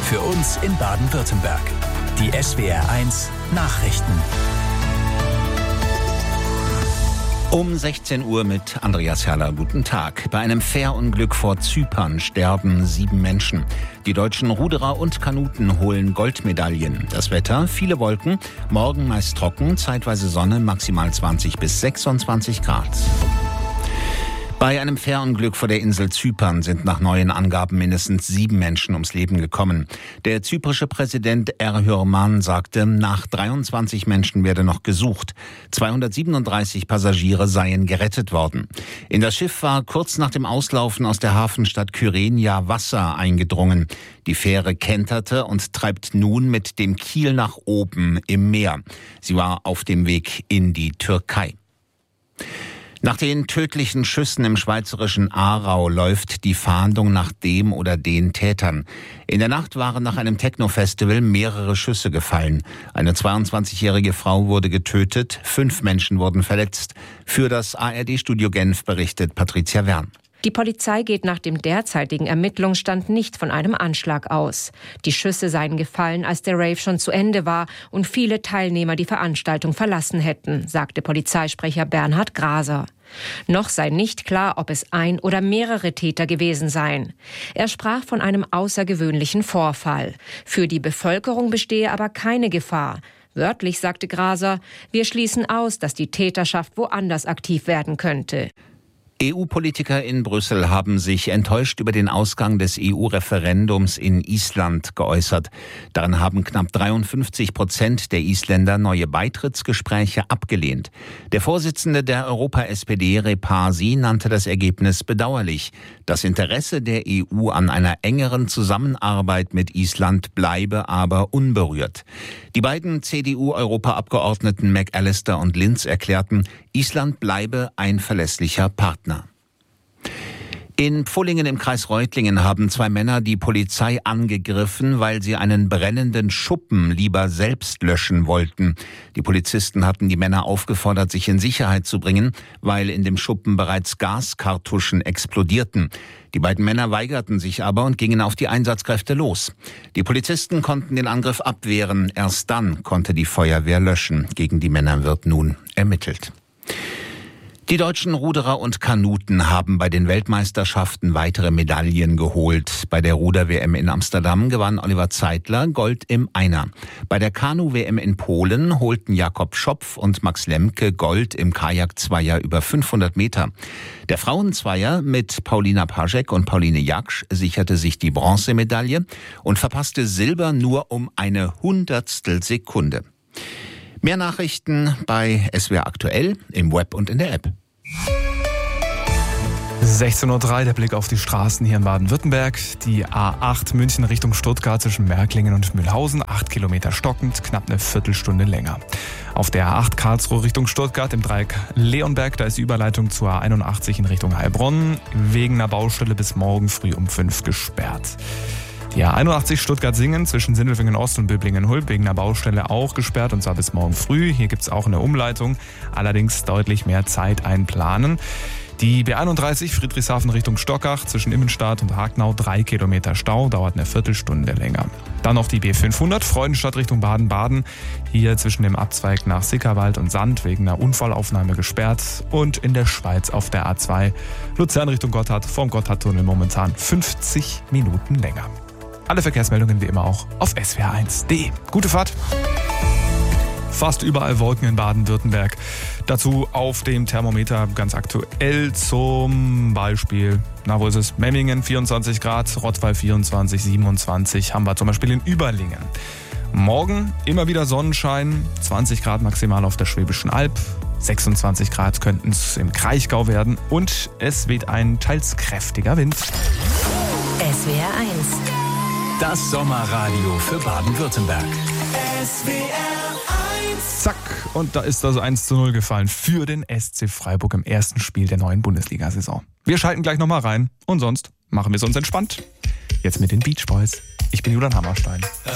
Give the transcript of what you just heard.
Für uns in Baden-Württemberg. Die SWR1 Nachrichten. Um 16 Uhr mit Andreas Herrler. Guten Tag. Bei einem Fährunglück vor Zypern sterben 7 Menschen. Die deutschen Ruderer und Kanuten holen Goldmedaillen. Das Wetter, viele Wolken, morgen meist trocken, zeitweise Sonne, maximal 20 bis 26 Grad. Bei einem Fährunglück vor der Insel Zypern sind nach neuen Angaben mindestens 7 Menschen ums Leben gekommen. Der zyprische Präsident Erdoğan sagte, nach 23 Menschen werde noch gesucht. 237 Passagiere seien gerettet worden. In das Schiff war kurz nach dem Auslaufen aus der Hafenstadt Kyrenia Wasser eingedrungen. Die Fähre kenterte und treibt nun mit dem Kiel nach oben im Meer. Sie war auf dem Weg in die Türkei. Nach den tödlichen Schüssen im schweizerischen Aarau läuft die Fahndung nach dem oder den Tätern. In der Nacht waren nach einem Techno-Festival mehrere Schüsse gefallen. Eine 22-jährige Frau wurde getötet, 5 Menschen wurden verletzt. Für das ARD-Studio Genf berichtet Patricia Wern. Die Polizei geht nach dem derzeitigen Ermittlungsstand nicht von einem Anschlag aus. Die Schüsse seien gefallen, als der Rave schon zu Ende war und viele Teilnehmer die Veranstaltung verlassen hätten, sagte Polizeisprecher Bernhard Graser. Noch sei nicht klar, ob es ein oder mehrere Täter gewesen seien. Er sprach von einem außergewöhnlichen Vorfall. Für die Bevölkerung bestehe aber keine Gefahr. Wörtlich sagte Graser, wir schließen aus, dass die Täterschaft woanders aktiv werden könnte. EU-Politiker in Brüssel haben sich enttäuscht über den Ausgang des EU-Referendums in Island geäußert. Darin haben knapp 53% der Isländer neue Beitrittsgespräche abgelehnt. Der Vorsitzende der Europa-SPD, Repasi, nannte das Ergebnis bedauerlich. Das Interesse der EU an einer engeren Zusammenarbeit mit Island bleibe aber unberührt. Die beiden CDU-Europaabgeordneten McAllister und Linz erklärten, Island bleibe ein verlässlicher Partner. In Pfullingen im Kreis Reutlingen haben 2 Männer die Polizei angegriffen, weil sie einen brennenden Schuppen lieber selbst löschen wollten. Die Polizisten hatten die Männer aufgefordert, sich in Sicherheit zu bringen, weil in dem Schuppen bereits Gaskartuschen explodierten. Die beiden Männer weigerten sich aber und gingen auf die Einsatzkräfte los. Die Polizisten konnten den Angriff abwehren. Erst dann konnte die Feuerwehr löschen. Gegen die Männer wird nun ermittelt. Die deutschen Ruderer und Kanuten haben bei den Weltmeisterschaften weitere Medaillen geholt. Bei der Ruder-WM in Amsterdam gewann Oliver Zeitler Gold im Einer. Bei der Kanu-WM in Polen holten Jakob Schopf und Max Lemke Gold im Kajak-Zweier über 500 Meter. Der Frauenzweier mit Paulina Paszek und Pauline Jaksch sicherte sich die Bronzemedaille und verpasste Silber nur um eine Hundertstel Sekunde. Mehr Nachrichten bei SWR aktuell, im Web und in der App. 16:03 Uhr, der Blick auf die Straßen hier in Baden-Württemberg. Die A8 München Richtung Stuttgart zwischen Märklingen und Mühlhausen, 8 Kilometer stockend, knapp eine Viertelstunde länger. Auf der A8 Karlsruhe Richtung Stuttgart im Dreieck Leonberg, da ist die Überleitung zur A81 in Richtung Heilbronn wegen einer Baustelle bis morgen früh um 5 gesperrt. Die A81 Stuttgart-Singen zwischen Sindelfingen Ost und Böblingen-Hulb wegen einer Baustelle auch gesperrt, und zwar bis morgen früh. Hier gibt es auch eine Umleitung, allerdings deutlich mehr Zeit einplanen. Die B31 Friedrichshafen Richtung Stockach zwischen Immenstadt und Hagnau, 3 Kilometer Stau, dauert eine Viertelstunde länger. Dann noch die B500 Freudenstadt Richtung Baden-Baden, hier zwischen dem Abzweig nach Sickerwald und Sand wegen einer Unfallaufnahme gesperrt. Und in der Schweiz auf der A2 Luzern Richtung Gotthard vom Gotthardtunnel momentan 50 Minuten länger. Alle Verkehrsmeldungen wie immer auch auf swr1.de. Gute Fahrt! Fast überall Wolken in Baden-Württemberg. Dazu auf dem Thermometer ganz aktuell zum Beispiel, wo ist es? Memmingen 24 Grad, Rottweil 24, 27 haben wir zum Beispiel in Überlingen. Morgen immer wieder Sonnenschein, 20 Grad maximal auf der Schwäbischen Alb, 26 Grad könnten es im Kraichgau werden und es weht ein teils kräftiger Wind. SWR 1. Das Sommerradio für Baden-Württemberg. Zack, und da ist das 1:0 gefallen für den SC Freiburg im ersten Spiel der neuen Bundesliga-Saison. Wir schalten gleich nochmal rein und sonst machen wir es uns entspannt. Jetzt mit den Beach Boys. Ich bin Julian Hammerstein.